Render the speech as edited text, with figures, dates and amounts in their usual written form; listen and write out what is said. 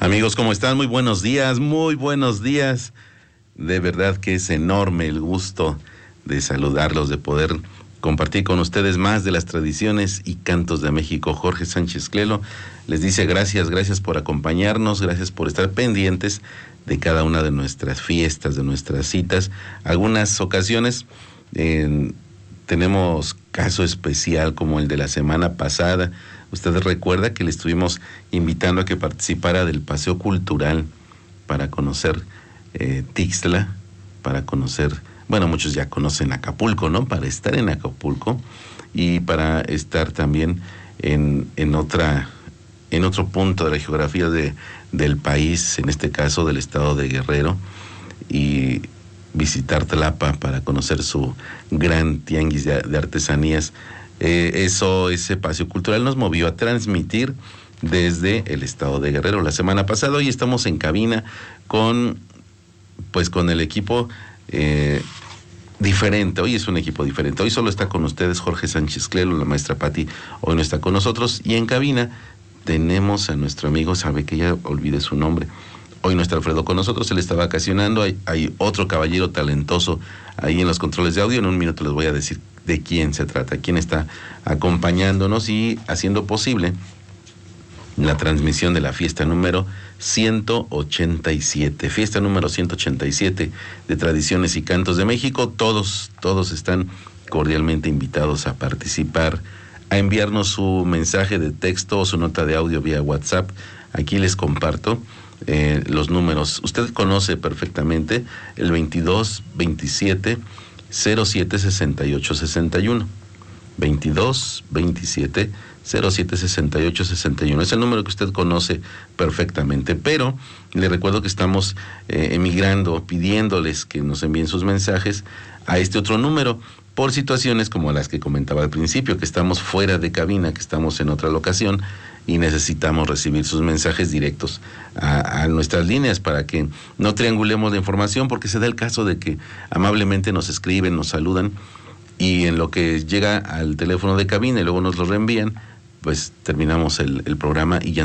Amigos, ¿cómo están? Muy buenos días, muy buenos días. De verdad que es enorme el gusto de saludarlos, de poder compartir con ustedes más de las tradiciones y cantos de México. Jorge Sánchez Clelo les dice gracias por acompañarnos, gracias por estar pendientes de cada una de nuestras fiestas, de nuestras citas. Algunas ocasiones tenemos caso especial como el de la semana pasada. Ustedes recuerda que le estuvimos invitando a que participara del paseo cultural para conocer Tixla, para conocer, bueno, muchos ya conocen Acapulco, ¿no? Para estar en Acapulco y para estar también en otro punto de la geografía del país, en este caso del estado de Guerrero, y visitar Tlapa para conocer su gran tianguis de artesanías. Ese paseo cultural nos movió a transmitir desde el estado de Guerrero la semana pasada. Hoy estamos en cabina con el equipo diferente. Hoy es un equipo diferente. Hoy solo está con ustedes Jorge Sánchez Clelo, la maestra Pati hoy no está con nosotros, y en cabina tenemos a nuestro amigo, sabe que ya olvidé su nombre. Hoy no está Alfredo con nosotros, él está vacacionando. Hay otro caballero talentoso ahí en los controles de audio. En un minuto les voy a decir de quién se trata, quién está acompañándonos y haciendo posible la transmisión de la fiesta número 187. Fiesta número 187 de Tradiciones y Cantos de México. Todos están cordialmente invitados a participar, a enviarnos su mensaje de texto o su nota de audio vía WhatsApp. Aquí les comparto los números. Usted conoce perfectamente el 22 27 07 68 61. 22 27 07 68 61. Es el número que usted conoce perfectamente, pero le recuerdo que estamos emigrando, pidiéndoles que nos envíen sus mensajes a este otro número, por situaciones como las que comentaba al principio, que estamos fuera de cabina, que estamos en otra locación y necesitamos recibir sus mensajes directos a nuestras líneas para que no triangulemos la información, porque se da el caso de que amablemente nos escriben, nos saludan, y en lo que llega al teléfono de cabina y luego nos lo reenvían, pues terminamos el programa y ya